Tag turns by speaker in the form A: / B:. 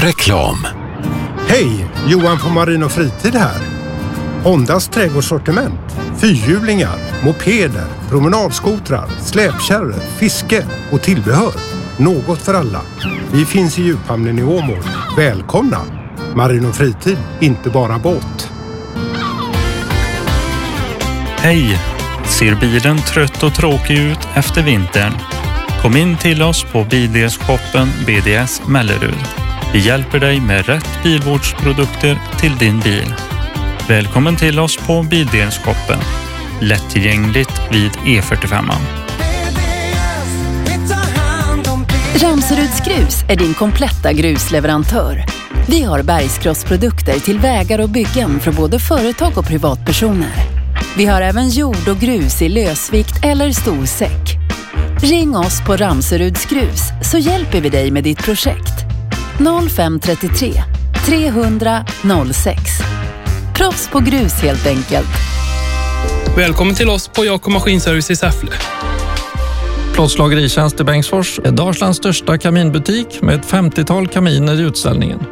A: Reklam.
B: Hej, Johan från Marin och Fritid här. Hondas trädgårdssortiment, fyrhjulingar, mopeder, promenadskotrar, släpkärror, fiske och tillbehör. Något för alla. Vi finns i djuphamnen i Åmål. Välkomna! Marin och Fritid, inte bara båt.
C: Hej! Ser bilen trött och tråkig ut efter vintern? Kom in till oss på Bildelshoppen BDS Mellerud. Vi hjälper dig med rätt bilvårdsprodukter till din bil. Välkommen till oss på Bildelshoppen. Lättillgängligt vid E45.
D: Ramseruds Grus är din kompletta grusleverantör. Vi har bergskross-produkter till vägar och byggen för både företag och privatpersoner. Vi har även jord och grus i lösvikt eller storsäck. Ring oss på Ramseruds Grus så hjälper vi dig med ditt projekt. 0533 300 06. Proffs på grus helt enkelt.
E: Välkommen till oss på Jakob Maskinservice i Säffle.
F: Plåtslageritjänst i Bengtsfors är Dalslands största kaminbutik med ett 50-tal kaminer i utställningen.